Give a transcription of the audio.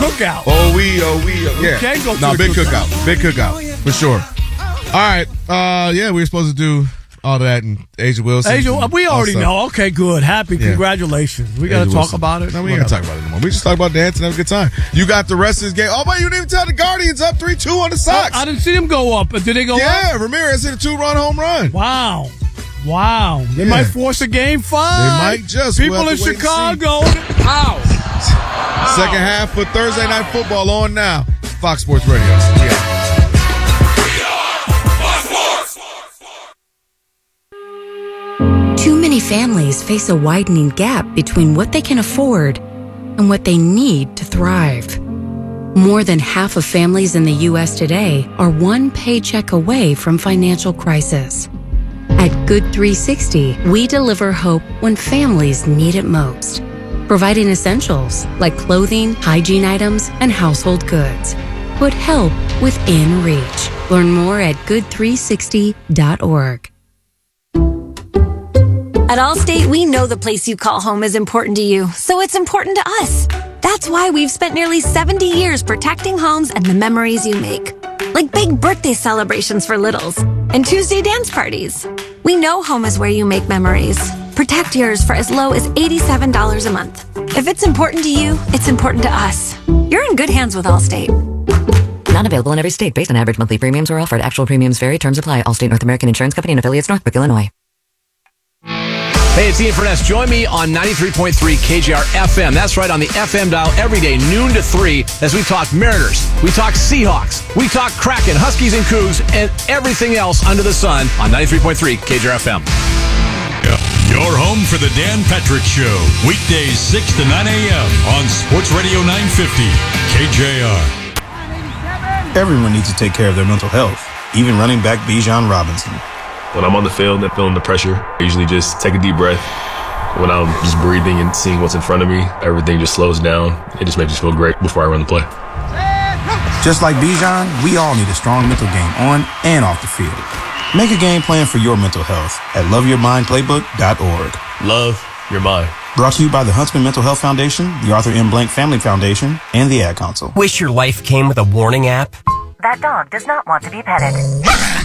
cookout. Yeah. Can't go to no, the big cookout. Big cookout. For sure. All right. We were supposed to do all that and Asia Wilson. We already know. Okay, good. Happy. Congratulations. We got to talk about it. No, we ain't got to talk about it anymore. We just talk about dancing and have a good time. You got the rest of this game. Oh, but you didn't even tell the Guardians up 3-2 on the Sox. I didn't see them go up. Did they go up? Yeah, Ramirez hit a 2-run home run. Wow. They might force a game 5. They might just. People in Chicago. Second half for Thursday Night Football on now. Fox Sports Radio. Yeah. Too many families face a widening gap between what they can afford and what they need to thrive. More than half of families in the U.S. today are one paycheck away from financial crisis. At Good 360, we deliver hope when families need it most, providing essentials like clothing, hygiene items, and household goods. Put help within reach. Learn more at good360.org. At Allstate, we know the place you call home is important to you, so it's important to us. That's why we've spent nearly 70 years protecting homes and the memories you make. Like big birthday celebrations for littles and Tuesday dance parties. We know home is where you make memories. Protect yours for as low as $87 a month. If it's important to you, it's important to us. You're in good hands with Allstate. Not available in every state. Based on average monthly premiums or offered. Actual premiums vary. Terms apply. Allstate North American Insurance Company and affiliates, Northbrook, Illinois. Hey, it's Ian Furness. Join me on 93.3 KJR FM. That's right, on the FM dial every day, noon to 3, as we talk Mariners, we talk Seahawks, we talk Kraken, Huskies and Cougs, and everything else under the sun on 93.3 KJR FM. Your home for the Dan Patrick Show. Weekdays 6 to 9 a.m. on Sports Radio 950 KJR. Everyone needs to take care of their mental health, even running back Bijan Robinson. When I'm on the field and feeling the pressure, I usually just take a deep breath. When I'm just breathing and seeing what's in front of me, everything just slows down. It just makes me feel great before I run the play. Just like Bijan, we all need a strong mental game on and off the field. Make a game plan for your mental health at loveyourmindplaybook.org. Love your mind. Brought to you by the Huntsman Mental Health Foundation, the Arthur M. Blank Family Foundation, and the Ad Council. Wish your life came with a warning app? That dog does not want to be petted.